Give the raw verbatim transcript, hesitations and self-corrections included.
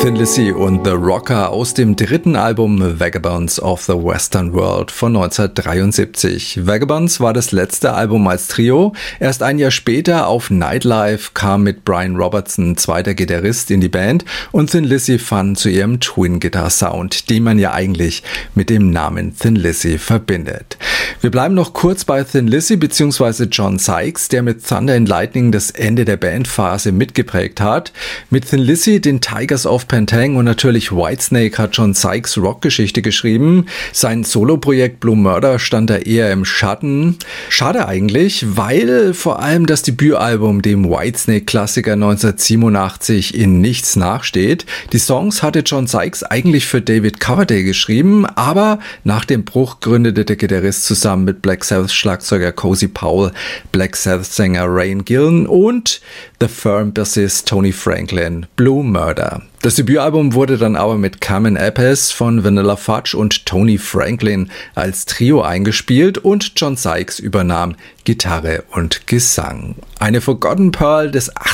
Thin Lizzy und The Rocker aus dem dritten Album Vagabonds of the Western World von neunzehnhundertdreiundsiebzig. Vagabonds war das letzte Album als Trio. Erst ein Jahr später auf Nightlife kam mit Brian Robertson ein zweiter Gitarrist in die Band und Thin Lizzy fanden zu ihrem Twin-Guitar-Sound, den man ja eigentlich mit dem Namen Thin Lizzy verbindet. Wir bleiben noch kurz bei Thin Lizzy bzw. John Sykes, der mit Thunder and Lightning das Ende der Bandphase mitgeprägt hat. Mit Thin Lizzy, den Tigers of Pantang und natürlich Whitesnake hat John Sykes Rockgeschichte geschrieben. Sein Soloprojekt Blue Murder stand da eher im Schatten. Schade eigentlich, weil vor allem das Debütalbum dem Whitesnake-Klassiker neunzehnhundertsiebenundachtzig in nichts nachsteht. Die Songs hatte John Sykes eigentlich für David Coverdale geschrieben, aber nach dem Bruch gründete der Gitarrist zusammen mit Black Sabbath-Schlagzeuger Cozy Powell, Black Sabbath-Sänger Ryan Gillen und The Firm Bassist Tony Franklin Blue Murder. Das Debütalbum wurde dann aber mit Carmen Appice von Vanilla Fudge und Tony Franklin als Trio eingespielt und John Sykes übernahm Gitarre und Gesang. Eine Forgotten Pearl des